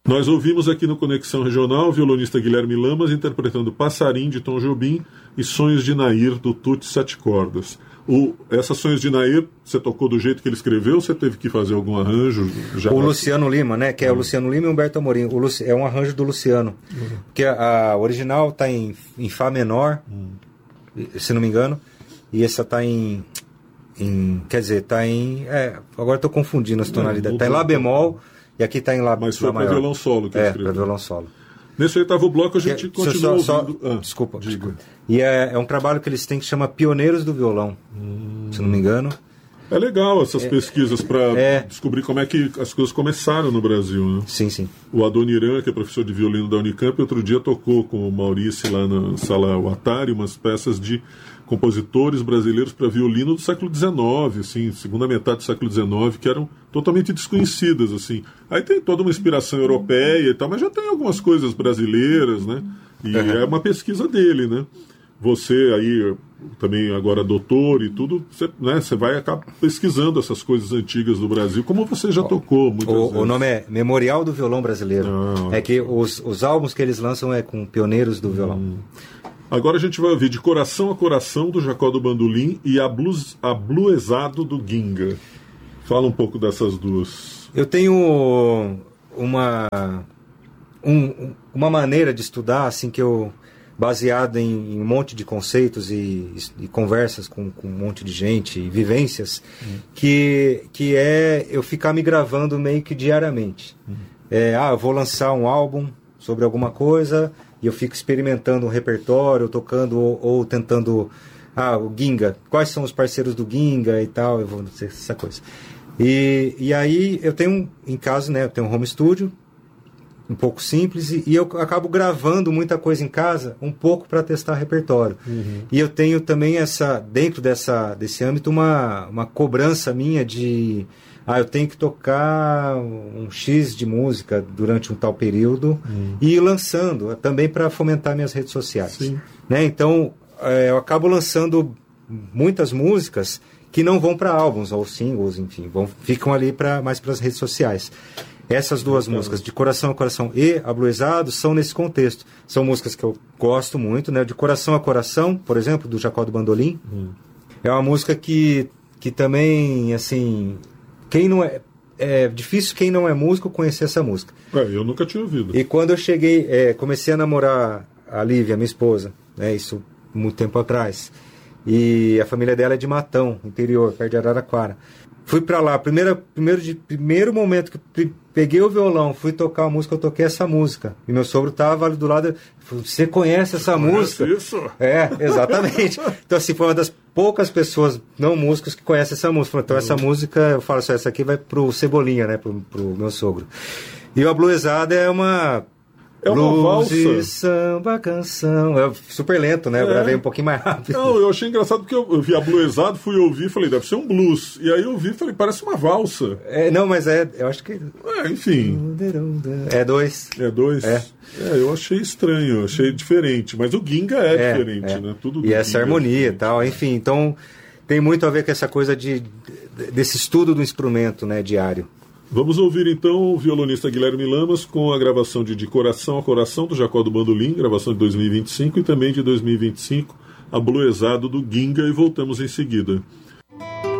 Nós ouvimos aqui no Conexão Regional o violonista Guilherme Lamas interpretando Passarim, de Tom Jobim, e Sonhos de Nair, do Tutti Sete Cordas. Essas Sonhos de Nair, você tocou do jeito que ele escreveu, ou você teve que fazer algum arranjo? O Luciano Lima, né? Que é o Luciano Lima e o Humberto Amorim. É um arranjo do Luciano. Porque a original está em Fá menor, se não me engano, e essa está em quer dizer, está em... agora estou confundindo as tonalidades. Está em Lá bemol, e aqui está em Lá maior. Mas foi para violão solo que ele escreveu. Para violão solo. Nesse oitavo bloco a gente continua ouvindo... Desculpa. E é um trabalho que eles têm que chama Pioneiros do Violão, se não me engano. É legal essas pesquisas para descobrir como é que as coisas começaram no Brasil, né? Sim. O Adoniran, que é professor de violino da Unicamp, outro dia tocou com o Maurício lá na sala Watari umas peças de compositores brasileiros para violino do século XIX, assim, segunda metade do século XIX, que eram totalmente desconhecidas, assim. Aí tem toda uma inspiração europeia e tal, mas já tem algumas coisas brasileiras, né? E é uma pesquisa dele, né? Você aí, também agora doutor e tudo, você vai acabar pesquisando essas coisas antigas do Brasil, como você já tocou muitas vezes. O nome é Memorial do Violão Brasileiro. É que os álbuns que eles lançam é com pioneiros do violão. Agora a gente vai ouvir De Coração a Coração, do Jacó do Bandolim, e Abluesado, do Ginga. Fala um pouco dessas duas. Eu tenho uma maneira de estudar, assim, que eu... baseado em um monte de conceitos e conversas com um monte de gente, e vivências, que é eu ficar me gravando meio que diariamente. Eu vou lançar um álbum sobre alguma coisa, e eu fico experimentando um repertório, tocando ou tentando... o Ginga, quais são os parceiros do Ginga e tal, eu vou dizer essa coisa. E aí eu tenho, em casa, né, eu tenho um home studio, um pouco simples, e eu acabo gravando muita coisa em casa, um pouco para testar repertório. E eu tenho também dentro desse âmbito uma cobrança minha de eu tenho que tocar um X de música durante um tal período e ir lançando, também para fomentar minhas redes sociais. Né? Então eu acabo lançando muitas músicas que não vão para álbuns ou singles, enfim, ficam ali mais para as redes sociais. Essas duas músicas, De Coração a Coração e Abluesado, são nesse contexto. São músicas que eu gosto muito, né? De Coração a Coração, por exemplo, do Jacó do Bandolim. É uma música que também, assim, é difícil quem não é músico conhecer essa música. Eu nunca tinha ouvido. E quando eu cheguei, comecei a namorar a Lívia, minha esposa, né? Isso muito tempo atrás. E a família dela é de Matão, interior, perto de Araraquara. Fui pra lá, primeiro momento que peguei o violão, fui tocar a música, eu toquei essa música. E meu sogro tava ali do lado, falou, você conhece essa música? Isso? Exatamente. Então, assim, foi uma das poucas pessoas não músicos que conhecem essa música. Então, essa música, eu falo assim, essa aqui vai pro Cebolinha, né, pro meu sogro. E o Abluesado é uma valsa. Samba, canção. É super lento, né? Eu gravei um pouquinho mais rápido. Não, eu achei engraçado porque eu vi Abluesado, fui ouvir e falei, deve ser um blues. E aí eu vi e falei, parece uma valsa. Não, mas eu acho que... enfim. É dois. Eu achei estranho, achei diferente. Mas o Ginga é diferente, né? Tudo e essa harmonia e tal, enfim. Então, tem muito a ver com essa coisa desse estudo do instrumento, né, diário. Vamos ouvir então o violonista Guilherme Lamas com a gravação de Coração a Coração, do Jacó do Bandolim, gravação de 2025, e também de 2025, Abluesado, do Ginga, e voltamos em seguida.